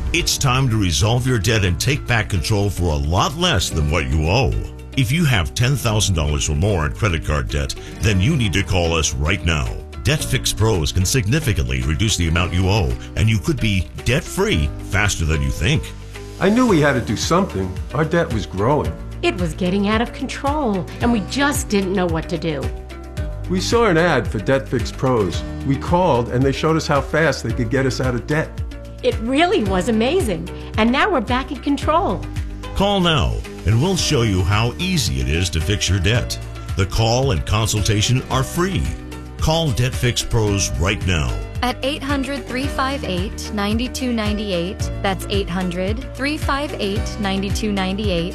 It's time to resolve your debt and take back control for a lot less than what you owe. If you have $10,000 or more in credit card debt, then you need to call us right now. Debt Fix Pros can significantly reduce the amount you owe, and you could be debt-free faster than you think. I knew we had to do something. Our debt was growing. It was getting out of control, and we just didn't know what to do. We saw an ad for Debt Fix Pros. We called, and they showed us how fast they could get us out of debt. It really was amazing, and now we're back in control. Call now, and we'll show you how easy it is to fix your debt. The call and consultation are free. Call Debt Fix Pros right now. At 800-358-9298. That's 800-358-9298.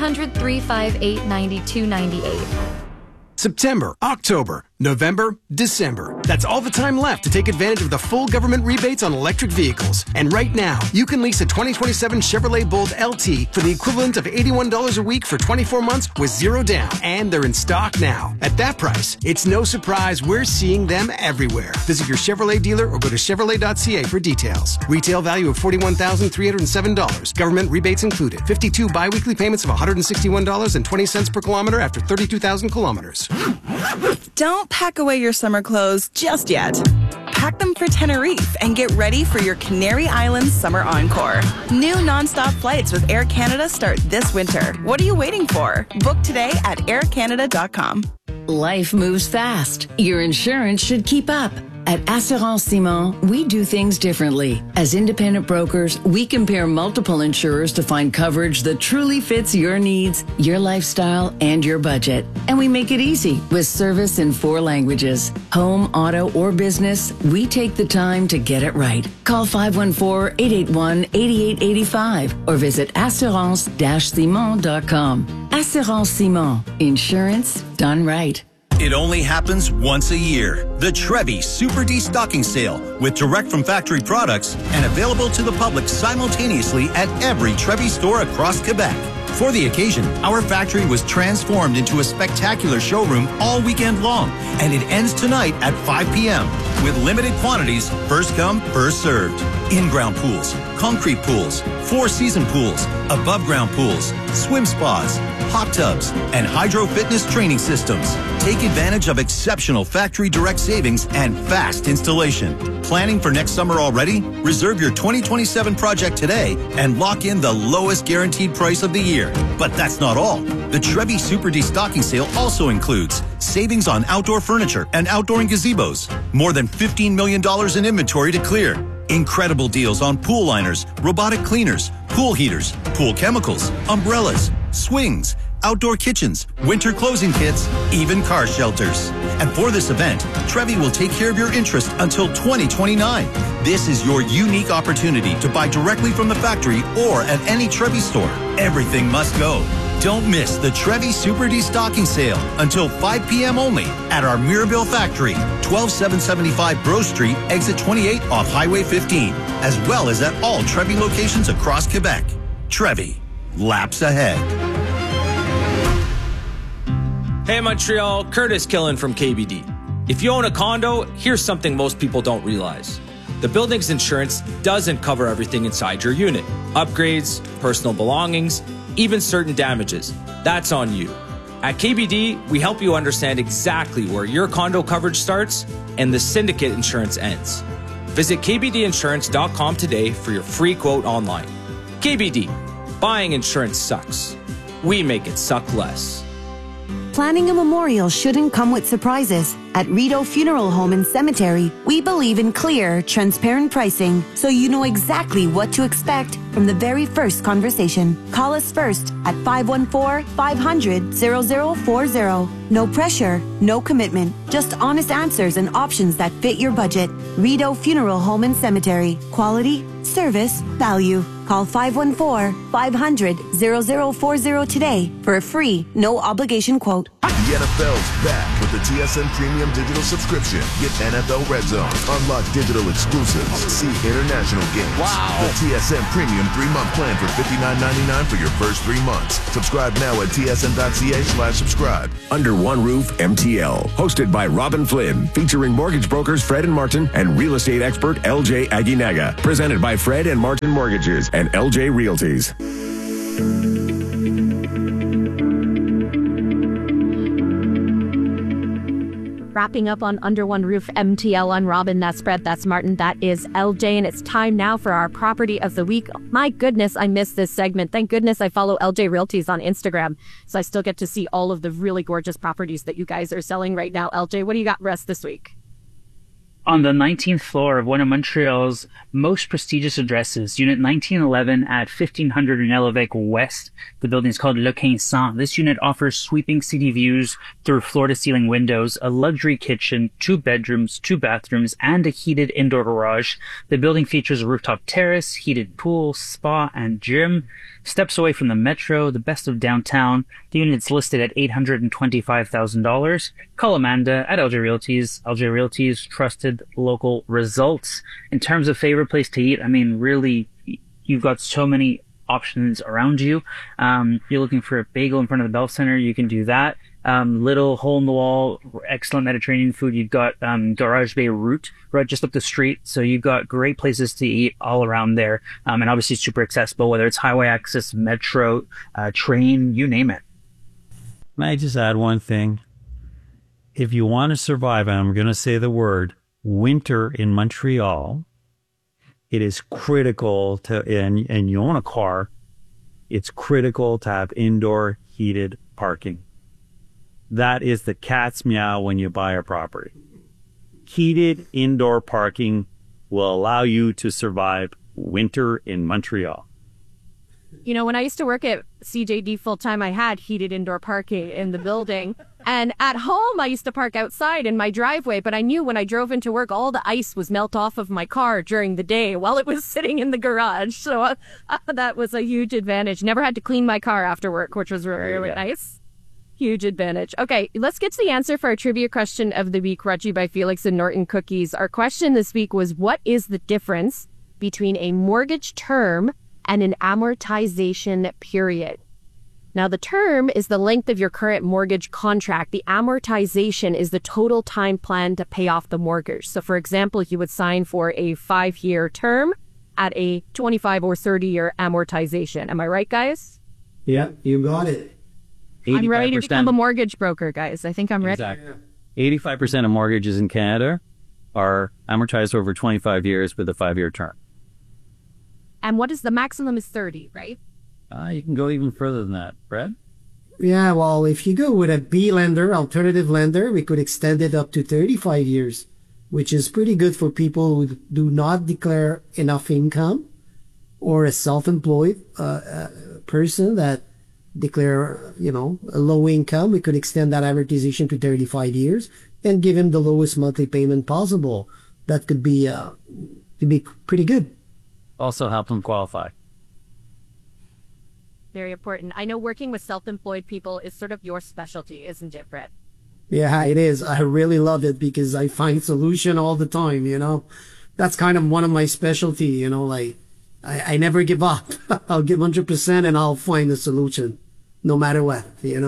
800-358-9298. September, October, November, December. That's all the time left to take advantage of the full government rebates on electric vehicles. And right now, you can lease a 2027 Chevrolet Bolt LT for the equivalent of $81 a week for 24 months with zero down. And they're in stock now. At that price, it's no surprise we're seeing them everywhere. Visit your Chevrolet dealer or go to Chevrolet.ca for details. Retail value of $41,307. Government rebates included. 52 biweekly payments of $161.20 per kilometer after 32,000 kilometers. Don't pack away your summer clothes just yet. Pack them for Tenerife and get ready for your Canary Islands Summer Encore. New nonstop flights with Air Canada start this winter. What are you waiting for? Book today at aircanada.com. Life moves fast. Your insurance should keep up. At Assurance Simon, we do things differently. As independent brokers, we compare multiple insurers to find coverage that truly fits your needs, your lifestyle, and your budget. And we make it easy with service in 4 languages. Home, auto, or business, we take the time to get it right. Call 514-881-8885 or visit assurance-simon.com. Assurance Simon. Insurance done right. It only happens once a year. The Trevi Super Destocking Sale with direct from factory products and available to the public simultaneously at every Trevi store across Quebec. For the occasion, our factory was transformed into a spectacular showroom all weekend long, and it ends tonight at 5 p.m. with limited quantities, first come, first served. In-ground pools, concrete pools, 4-season pools, above-ground pools, swim spas, hot tubs, and hydro fitness training systems. Take advantage of exceptional factory direct savings and fast installation. Planning for next summer already? Reserve your 2027 project today and lock in the lowest guaranteed price of the year. But that's not all. The Trevi Super Destocking Sale also includes savings on outdoor furniture and outdoor gazebos. More than $15 million in inventory to clear. Incredible deals on pool liners, robotic cleaners, pool heaters, pool chemicals, umbrellas, swings, outdoor kitchens, winter closing kits, even car shelters. And for this event, Trevi will take care of your interest until 2029. This is your unique opportunity to buy directly from the factory or at any Trevi store. Everything must go. Don't miss the Trevi Super Destocking Sale until 5 p.m. only at our Mirabel factory, 12775 Bro Street, exit 28 off Highway 15, as well as at all Trevi locations across Quebec. Trevi, laps ahead. Hey Montreal, Curtis Killen from KBD. If you own a condo, here's something most people don't realize. The building's insurance doesn't cover everything inside your unit. Upgrades, personal belongings, even certain damages. That's on you. At KBD, we help you understand exactly where your condo coverage starts and the syndicate insurance ends. Visit kbdinsurance.com today for your free quote online. KBD, buying insurance sucks. We make it suck less. Planning a memorial shouldn't come with surprises. At Rideau Funeral Home and Cemetery, we believe in clear, transparent pricing so you know exactly what to expect from the very first conversation. Call us first at 514-500-0040. No pressure, no commitment, just honest answers and options that fit your budget. Rideau Funeral Home and Cemetery. Quality, service, value. Call 514-500-0040 today for a free, no obligation quote. The NFL's back with with the TSN Premium Digital subscription. Get NFL Red Zone, unlock digital exclusives, see international games. Wow! The TSN Premium 3-month plan for $59.99 for your first 3 months. Subscribe now at tsn.ca/subscribe. Under One Roof MTL, hosted by Robin Flynn, featuring mortgage brokers Fred and Martin and real estate expert LJ Aguinaga. Presented by Fred and Martin Mortgages and LJ Realties. Wrapping up on Under One Roof MTL. I'm Robin, that's Fred, that's Martin, that is LJ, and it's time now for our Property of the Week. My goodness, I missed this segment. Thank goodness I follow LJ Realties on Instagram, so I still get to see all of the really gorgeous properties that you guys are selling right now. LJ, what do you got for us this week? On the 19th floor of one of Montreal's most prestigious addresses, Unit 1911 at 1500 in Elevec West. The building is called Le 1500. This unit offers sweeping city views through floor-to-ceiling windows, a luxury kitchen, 2 bedrooms, 2 bathrooms, and a heated indoor garage. The building features a rooftop terrace, heated pool, spa, and gym. Steps away from the metro, the best of downtown. The unit's listed at $825,000. Call Amanda at LJ Realties. LJ Realties, trusted local results. In terms of favorite place to eat, I mean, really, you've got so many options around you. You're looking for a bagel in front of the Bell Center, you can do that. Little hole-in-the-wall, excellent Mediterranean food. You've got Garage Bay Route right just up the street. So you've got great places to eat all around there. And obviously super accessible, whether it's highway access, metro, train, you name it. May I just add one thing? If you want to survive, and I'm going to say the word, winter in Montreal, it is critical to, and you own a car, it's critical to have indoor heated parking. That is the cat's meow when you buy a property. Heated indoor parking will allow you to survive winter in Montreal. You know, when I used to work at CJD full-time, I had heated indoor parking in the building. And at home, I used to park outside in my driveway, but I knew when I drove into work, all the ice was melt off of my car during the day while it was sitting in the garage. So that was a huge advantage. Never had to clean my car after work, which was really nice. Huge advantage. Okay, let's get to the answer for our trivia question of the week, brought to you by Felix and Norton Cookies. Our question this week was, what is the difference between a mortgage term and an amortization period? Now, the term is the length of your current mortgage contract. The amortization is the total time plan to pay off the mortgage. So, for example, you would sign for a 5-year term at a 25 or 30-year amortization. Am I right, guys? Yeah, you got it. I'm ready to become a mortgage broker, guys. I think I'm ready. Exactly. 85% of mortgages in Canada are amortized over 25 years with a 5-year term. And what is the maximum is 30, right? You can go even further than that. Brad? Yeah, well, if you go with a B lender, alternative lender, we could extend it up to 35 years, which is pretty good for people who do not declare enough income, or a self-employed person that declare, a low income. We could extend that amortization to 35 years and give him the lowest monthly payment possible. That could be pretty good. Also help them qualify. Very important. I know working with self-employed people is sort of your specialty, isn't it, Brett? Yeah, it is. I really love it because I find solution all the time, That's kind of one of my specialty, I never give up. I'll give 100% and I'll find a solution no matter what,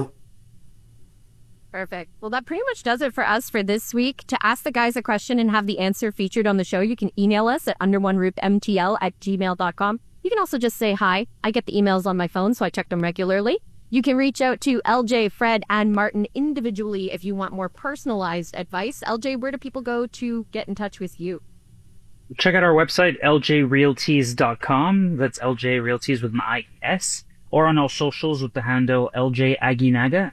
Perfect. Well, that pretty much does it for us for this week. To ask the guys a question and have the answer featured on the show, you can email us at underoneroofmtl@gmail.com. You can also just say hi. I get the emails on my phone, so I check them regularly. You can reach out to LJ, Fred, and Martin individually if you want more personalized advice. LJ, where do people go to get in touch with you? Check out our website, ljrealties.com. That's LJ Realties with an I-S. Or on all socials with the handle LJ Aguinaga,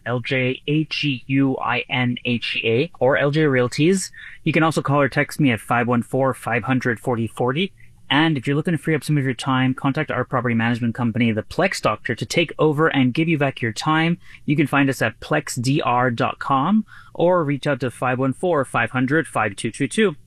LJHEUINHEA, or LJ Realties. You can also call or text me at 514-500-4040. And if you're looking to free up some of your time, contact our property management company, the Plex Doctor, to take over and give you back your time. You can find us at plexdr.com or reach out to 514-500-5222.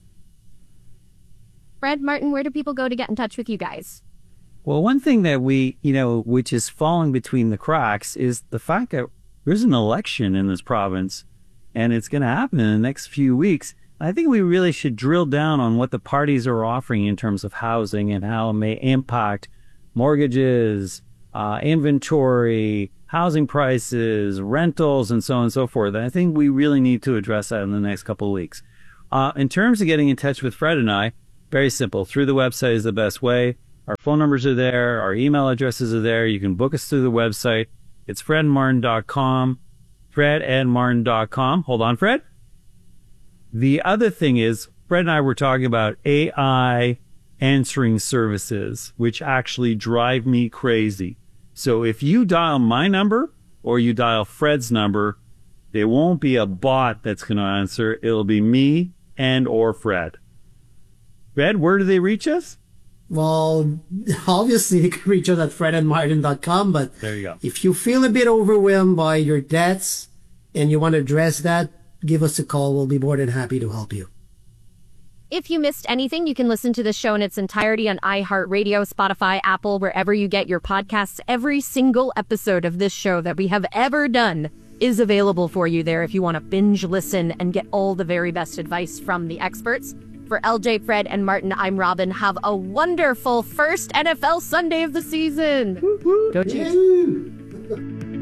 Fred, Martin, where do people go to get in touch with you guys? Well, one thing that we, which is falling between the cracks is the fact that there's an election in this province and it's going to happen in the next few weeks. I think we really should drill down on what the parties are offering in terms of housing and how it may impact mortgages, inventory, housing prices, rentals, and so on and so forth. And I think we really need to address that in the next couple of weeks. In terms of getting in touch with Fred and I, very simple. Through the website is the best way. Our phone numbers are there. Our email addresses are there. You can book us through the website. It's fredandmartin.com. fredandmartin.com. Hold on, Fred. The other thing is, Fred and I were talking about AI answering services, which actually drive me crazy. So if you dial my number or you dial Fred's number, there won't be a bot that's going to answer. It'll be me and or Fred. Fred, where do they reach us? Well, obviously you can reach us at fredandmartin.com, but there you go. If you feel a bit overwhelmed by your debts and you want to address that, give us a call. We'll be more than happy to help you. If you missed anything, you can listen to the show in its entirety on iHeartRadio, Spotify, Apple, wherever you get your podcasts. Every single episode of this show that we have ever done is available for you there if you want to binge listen and get all the very best advice from the experts. For LJ, Fred, and Martin, I'm Robin. Have a wonderful first NFL Sunday of the season. Go Chiefs.